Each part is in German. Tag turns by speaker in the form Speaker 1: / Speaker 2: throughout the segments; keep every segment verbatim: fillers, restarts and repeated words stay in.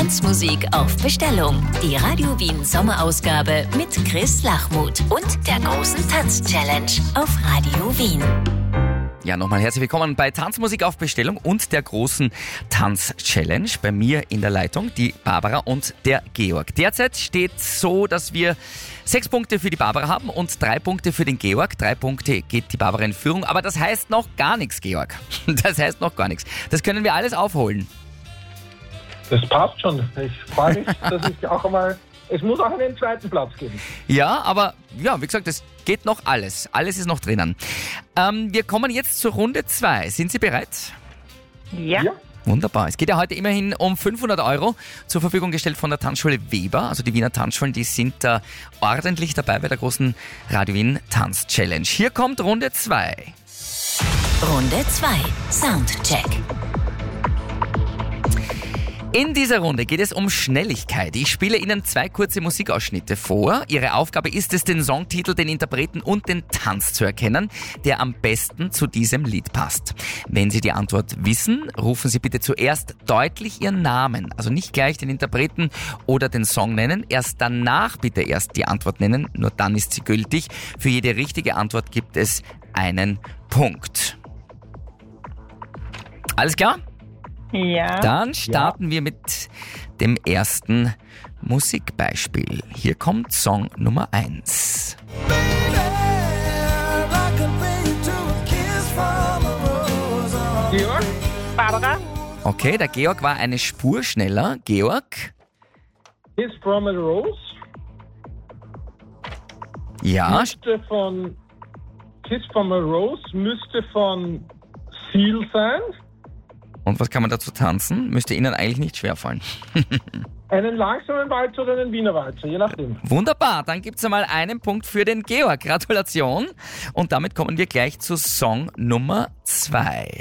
Speaker 1: Tanzmusik auf Bestellung. Die Radio Wien Sommerausgabe mit Chris Lachmuth und der großen Tanz-Challenge auf Radio Wien.
Speaker 2: Ja, nochmal herzlich willkommen bei Tanzmusik auf Bestellung und der großen Tanz-Challenge. Bei mir in der Leitung die Barbara und der Georg. Derzeit steht so, dass wir sechs Punkte für die Barbara haben und drei Punkte für den Georg. Drei Punkte geht die Barbara in Führung, aber das heißt noch gar nichts, Georg. Das heißt noch gar nichts. Das können wir alles aufholen.
Speaker 3: Das passt schon. Ich freue mich, dass ich auch einmal... Es muss auch einen zweiten Platz geben.
Speaker 2: Ja, aber ja, wie gesagt, es geht noch alles. Alles ist noch drinnen. Ähm, wir kommen jetzt zur Runde zwei. Sind Sie bereit?
Speaker 4: Ja.
Speaker 3: Ja.
Speaker 2: Wunderbar. Es geht ja heute immerhin um fünfhundert Euro zur Verfügung gestellt von der Tanzschule Weber. Also die Wiener Tanzschulen, die sind da ordentlich dabei bei der großen Radio Wien Tanz Challenge. Hier kommt Runde zwei.
Speaker 1: Runde zwei. Soundcheck.
Speaker 2: In dieser Runde geht es um Schnelligkeit. Ich spiele Ihnen zwei kurze Musikausschnitte vor. Ihre Aufgabe ist es, den Songtitel, den Interpreten und den Tanz zu erkennen, der am besten zu diesem Lied passt. Wenn Sie die Antwort wissen, rufen Sie bitte zuerst deutlich Ihren Namen, also nicht gleich den Interpreten oder den Song nennen. Erst danach bitte erst die Antwort nennen, nur dann ist sie gültig. Für jede richtige Antwort gibt es einen Punkt. Alles klar?
Speaker 4: Ja.
Speaker 2: Dann starten ja. wir mit dem ersten Musikbeispiel. Hier kommt Song Nummer eins.
Speaker 3: Georg?
Speaker 4: Barbara?
Speaker 2: Okay, der Georg war eine Spur schneller. Georg?
Speaker 3: Kiss from a Rose?
Speaker 2: Ja.
Speaker 3: Müsste von... Kiss from a Rose müsste von Seal sein.
Speaker 2: Und was kann man dazu tanzen? Müsste Ihnen eigentlich nicht schwerfallen.
Speaker 3: Einen langsamen Walzer oder einen Wiener Walzer, je nachdem.
Speaker 2: Wunderbar, dann gibt's einmal einen Punkt für den Georg. Gratulation. Und damit kommen wir gleich zu Song Nummer zwei.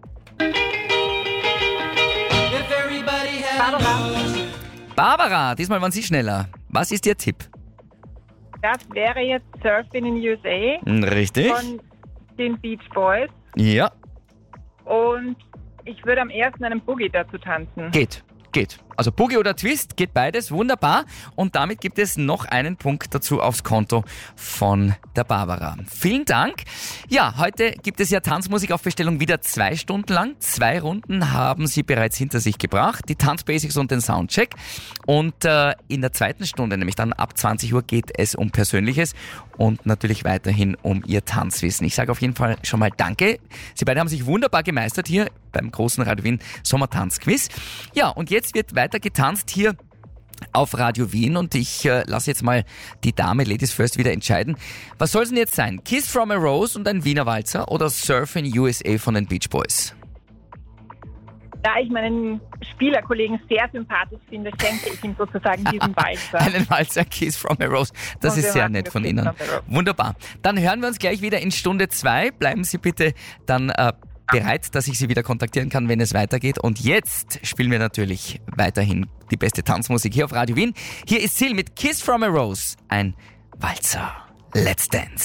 Speaker 4: Barbara?
Speaker 2: Barbara, diesmal waren Sie schneller. Was ist Ihr Tipp?
Speaker 4: Das wäre jetzt Surfing in U S A
Speaker 2: Richtig.
Speaker 4: von den Beach Boys.
Speaker 2: Ja,
Speaker 4: Und ich würde am ersten einen Boogie dazu tanzen.
Speaker 2: geht, geht. Also Boogie oder Twist, geht beides, wunderbar. Und damit gibt es noch einen Punkt dazu aufs Konto von der Barbara. Vielen Dank. Ja, heute gibt es ja Tanzmusik auf Bestellung wieder zwei Stunden lang. Zwei Runden haben Sie bereits hinter sich gebracht, die Tanzbasics und den Soundcheck. Und äh, in der zweiten Stunde, nämlich dann ab zwanzig Uhr, geht es um Persönliches und natürlich weiterhin um Ihr Tanzwissen. Ich sage auf jeden Fall schon mal Danke. Sie beide haben sich wunderbar gemeistert hier beim großen Radio Wien Sommertanzquiz. Ja, und jetzt wird weiter getanzt hier auf Radio Wien und ich äh, lasse jetzt mal die Dame Ladies First wieder entscheiden. Was soll es denn jetzt sein? Kiss from a Rose und ein Wiener Walzer oder Surf in U S A von den Beach Boys?
Speaker 4: Da ich meinen Spielerkollegen sehr sympathisch finde, schenke ich ihm sozusagen diesen Walzer.
Speaker 2: Einen Walzer, Kiss from a Rose. Das
Speaker 4: Und
Speaker 2: ist
Speaker 4: wir
Speaker 2: sehr
Speaker 4: machen
Speaker 2: nett
Speaker 4: das
Speaker 2: von
Speaker 4: Kiss
Speaker 2: Ihnen.
Speaker 4: from a Rose.
Speaker 2: Wunderbar. Dann hören wir uns gleich wieder in Stunde zwei. Bleiben Sie bitte dann äh, bereit, dass ich Sie wieder kontaktieren kann, wenn es weitergeht. Und jetzt spielen wir natürlich weiterhin die beste Tanzmusik hier auf Radio Wien. Hier ist Sil mit Kiss from a Rose, ein Walzer. Let's Dance.